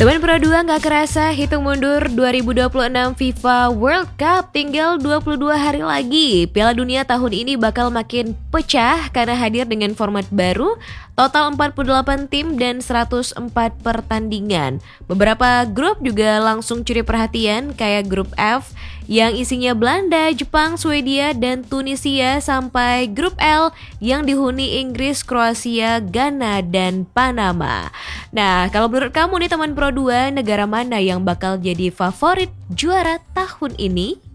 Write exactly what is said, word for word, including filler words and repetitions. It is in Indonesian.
Teman Pro dua nggak kerasa hitung mundur dua ribu dua puluh enam FIFA World Cup tinggal dua puluh dua hari lagi. Piala Dunia tahun ini bakal makin pecah karena hadir dengan format baru, total empat puluh delapan tim dan seratus empat pertandingan. Beberapa grup juga langsung curi perhatian kayak grup F yang isinya Belanda, Jepang, Swedia, dan Tunisia sampai grup L yang dihuni Inggris, Kroasia, Ghana, dan Panama. Nah, kalau menurut kamu nih teman Pro dua, negara mana yang bakal jadi favorit juara tahun ini?